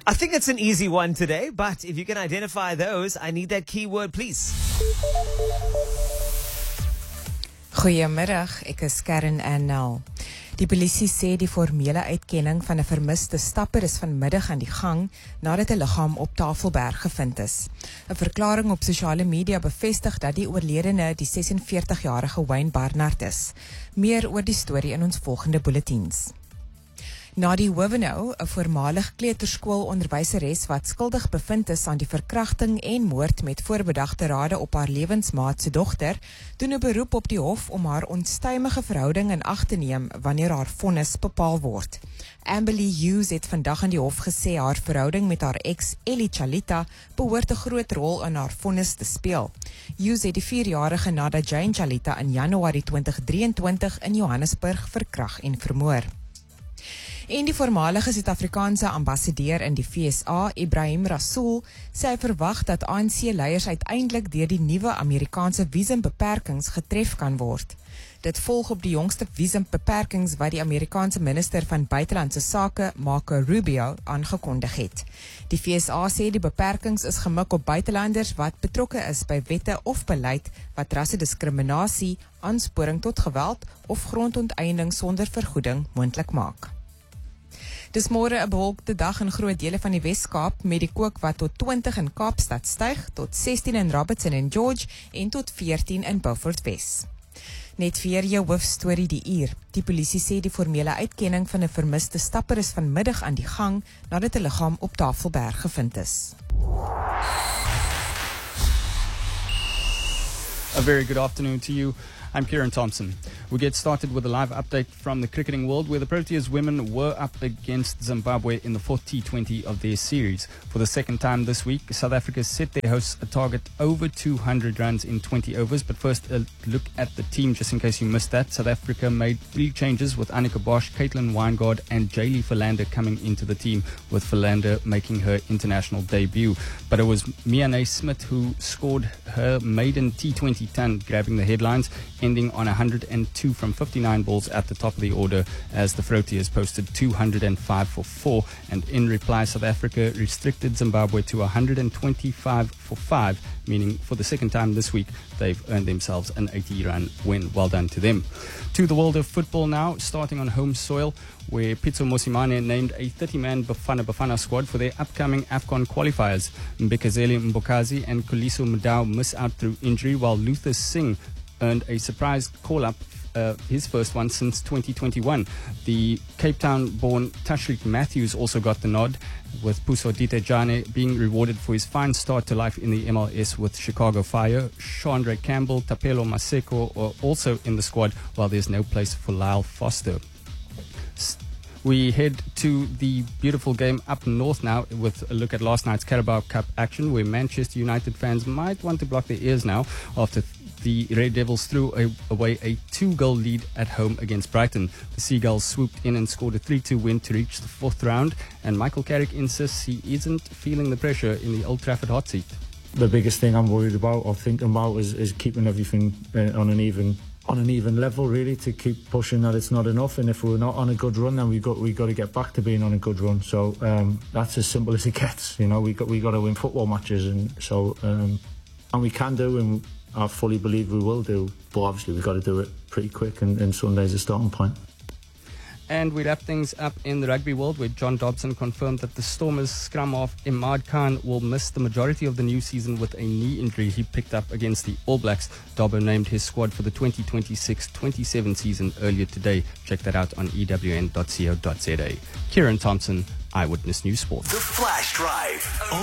I think it's an easy one today, but if you can identify those, I need that keyword, please. Goeiemiddag, ek is Karen Annel. Die polisie sê die formele uitkenning van 'n vermiste stapper is vanmiddag aan die gang nadat 'n liggaam op Tafelberg gevind is. 'n Verklaring op sosiale media bevestig dat die oorledene die 46-jarige Wayne Barnard is. Meer oor die storie in ons volgende bulletins. Nadie Wivenhoe, 'n voormalig kleuterskoolonderwyseres wat skuldig bevind is aan die verkrachting en moord met voorbedagte rade op haar lewensmaat se dogter, doen 'n beroep op die hof om haar onstuimige verhouding in ag te neem wanneer haar vonnis bepaal word. Amberly Hughes het vandag aan die hof gesê haar verhouding met haar ex Ellie Chalita behoort 'n groot rol in haar vonnis te speel. Hughes het die 4-jarige nadat Jane Chalita in Januarie 2023 in Johannesburg verkragt en vermoor. En die voormalige Suid-Afrikaanse ambassadeur in die VSA, Ibrahim Rasool, sê hy verwag dat ANC-leiers uiteindelik deur die nuwe Amerikaanse visumbeperkings getref kan word. Dit volg op die jongste visumbeperkings wat die Amerikaanse minister van buitelandse sake, Marco Rubio, aangekondig het. Die VSA sê die beperkings is gemik op buitelanders wat betrokke is by wette of beleid wat rassediskriminasie, aansporing tot geweld of grondonteeneming sonder vergoeding moontlik maak. Dis môre 'n bewolkte dag in groot dele van die Wes-Kaap met die kook wat tot 20 in Kaapstad styg, tot 16 in Robertson en George en tot 14 in Beaufort Wes. Net vir jou hoofstorie die uur. Die polisie sê die formele uitkenning van 'n vermiste stapper is vanmiddag aan die gang nadat 'n liggaam op Tafelberg gevind is. A very good afternoon to you. I'm Kieran Thompson. We get started with a live update from the cricketing world where the Proteas women were up against Zimbabwe in the fourth T20 of their series. For the second time this week, South Africa set their hosts a target over 200 runs in 20 overs. But first, a look at the team, just in case you missed that. South Africa made 3 changes with Annika Bosch, Caitlin Weingard and Jaylee Philander coming into the team, with Philander making her international debut. But it was Mia Smith who scored her maiden T20 ton, grabbing the headlines, ending on 102 from 59 balls at the top of the order as the Proteas posted 205 for 4. And in reply, South Africa restricted Zimbabwe to 125 for 5, meaning for the second time this week, they've earned themselves an 80-run win. Well done to them. To the world of football now, starting on home soil, where Pitso Mosimane named a 30-man Bafana squad for their upcoming AFCON qualifiers. Mbekazeli Mbokazi and Kuliso Mdau miss out through injury, while Luther Singh earned a surprise call-up, his first one since 2021. The Cape Town-born Tashrik Matthews also got the nod, with Puso Ditejane being rewarded for his fine start to life in the MLS with Chicago Fire. Chandra Campbell, Tapelo Maseko are also in the squad, while there's no place for Lyle Foster. We head to the beautiful game up north now with a look at last night's Carabao Cup action, where Manchester United fans might want to block their ears now after the Red Devils threw away a 2-goal lead at home against Brighton. The Seagulls swooped in and scored a 3-2 win to reach the 4th round, and Michael Carrick insists he isn't feeling the pressure in the Old Trafford hot seat. The biggest thing I'm worried about or thinking about is keeping everything on an even level, really, to keep pushing that it's not enough. And if we're not on a good run, then we got to get back to being on a good run. So that's as simple as it gets. You know, we got to win football matches, and so and we can do, and I fully believe we will do. But obviously we've got to do it pretty quick, and Sunday's a starting point. And we wrap things up in the rugby world, where John Dobson confirmed that the Stormers scrum half Imad Khan will miss the majority of the new season with a knee injury he picked up against the All Blacks. Dobbo named his squad for the 2026-27 season earlier today. Check that out on ewn.co.za. Kieran Thompson, Eyewitness News Sport. The Flash Drive.